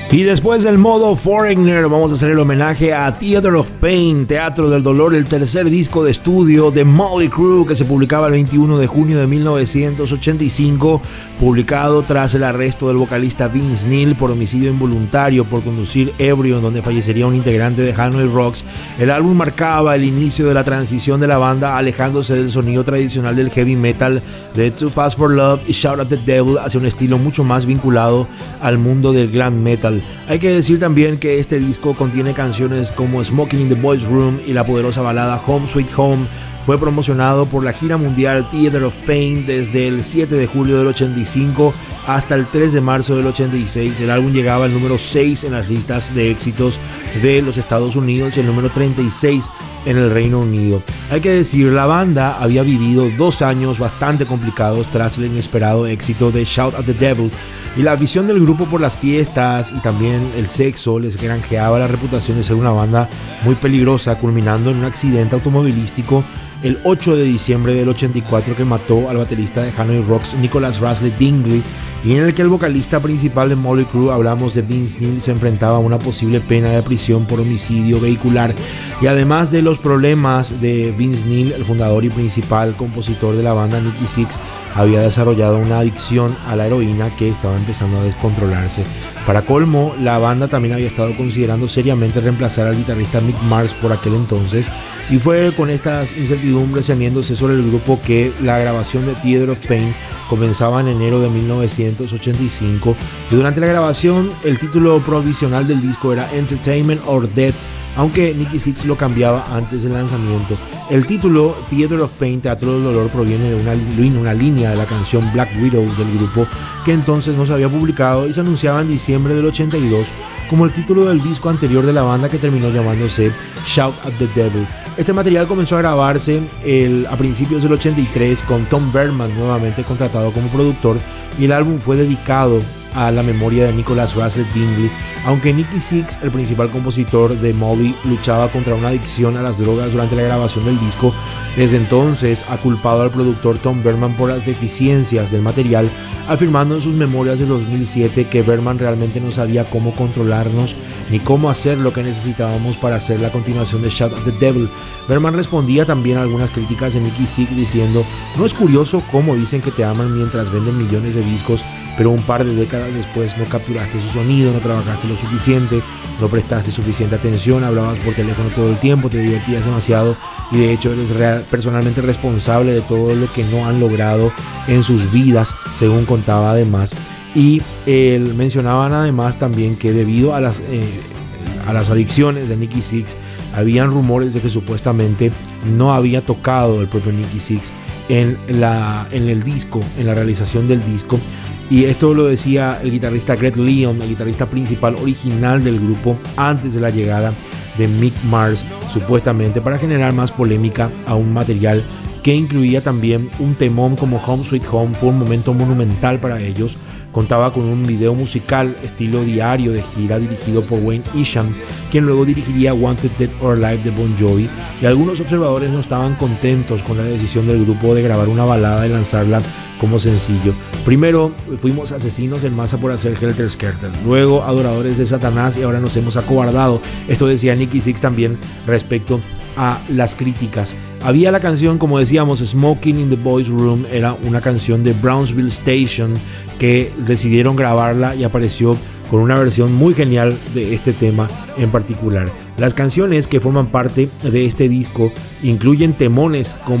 Y después del modo Foreigner vamos a hacer el homenaje a Theater of Pain, Teatro del Dolor, el tercer disco de estudio de Mötley Crüe que se publicaba el 21 de junio de 1985, publicado tras el arresto del vocalista Vince Neil por homicidio involuntario por conducir ebrio, en donde fallecería un integrante de Hanoi Rocks. El álbum marcaba el inicio de la transición de la banda, alejándose del sonido tradicional del heavy metal de Too Fast for Love y Shout at the Devil hacia un estilo mucho más vinculado al mundo del glam metal. Hay que decir también que este disco contiene canciones como Smoking in the Boys Room y la poderosa balada Home Sweet Home. Fue promocionado por la gira mundial Theater of Pain desde el 7 de julio del 85 hasta el 3 de marzo del 86. El álbum llegaba al número 6 en las listas de éxitos de los Estados Unidos y el número 36 en el Reino Unido. Hay que decir, la banda había vivido 2 años bastante complicados tras el inesperado éxito de Shout at the Devil, y la visión del grupo por las fiestas y también el sexo les granjeaba la reputación de ser una banda muy peligrosa, culminando en un accidente automovilístico el 8 de diciembre del 84 que mató al baterista de Hanoi Rocks, Nicholas Rasley Dingley, y en el que el vocalista principal de Mötley Crüe, hablamos de Vince Neil, se enfrentaba a una posible pena de prisión por homicidio vehicular. Y además de los problemas de Vince Neil, el fundador y principal compositor de la banda, Nikki Sixx, había desarrollado una adicción a la heroína que estaba empezando a descontrolarse. Para colmo, la banda también había estado considerando seriamente reemplazar al guitarrista Mick Mars por aquel entonces, y fue con estas incertidumbres ceniéndose sobre el grupo que la grabación de Theater of Pain comenzaba en enero de 1985, y durante la grabación el título provisional del disco era Entertainment or Death, aunque Nikki Sixx lo cambiaba antes del lanzamiento. El título Theater of Pain, Teatro del Dolor, proviene de una línea de la canción Black Widow del grupo, que entonces no se había publicado y se anunciaba en diciembre del 82 como el título del disco anterior de la banda, que terminó llamándose Shout at the Devil. Este material comenzó a grabarse a principios del 83 con Tom Berman nuevamente contratado como productor, y el álbum fue dedicado a la memoria de Nicholas Rasley Dingley, aunque Nikki Sixx, el principal compositor de Mötley, luchaba contra una adicción a las drogas durante la grabación del disco. Desde entonces ha culpado al productor Tom Berman por las deficiencias del material, afirmando en sus memorias de 2007 que Berman realmente no sabía cómo controlarnos ni cómo hacer lo que necesitábamos para hacer la continuación de Shout at the Devil. Berman respondía también a algunas críticas de Nikki Sixx diciendo: ¿no es curioso cómo dicen que te aman mientras venden millones de discos, pero un par de décadas después no capturaste su sonido, no trabajaste lo suficiente, no prestaste suficiente atención, hablabas por teléfono todo el tiempo, te divertías demasiado y de hecho eres personalmente responsable de todo lo que no han logrado en sus vidas, según contaba además. Y mencionaban además también que debido a las adicciones de Nikki Sixx, habían rumores de que supuestamente no había tocado el propio Nikki Sixx en el disco, en la realización del disco. Y esto lo decía el guitarrista Greg Leon, el guitarrista principal original del grupo, antes de la llegada de Mick Mars, supuestamente para generar más polémica a un material que incluía también un temón como Home Sweet Home. Fue un momento monumental para ellos. Contaba con un video musical estilo diario de gira dirigido por Wayne Isham, quien luego dirigiría Wanted Dead or Alive de Bon Jovi, y algunos observadores no estaban contentos con la decisión del grupo de grabar una balada y lanzarla como sencillo. Primero fuimos asesinos en masa por hacer Helter Skelter, luego adoradores de Satanás y ahora nos hemos acobardado. Esto decía Nikki Sixx también respecto a las críticas. Había la canción, como decíamos, Smoking in the Boys Room, era una canción de Brownsville Station que decidieron grabarla y apareció con una versión muy genial de este tema en particular. Las canciones que forman parte de este disco incluyen temones como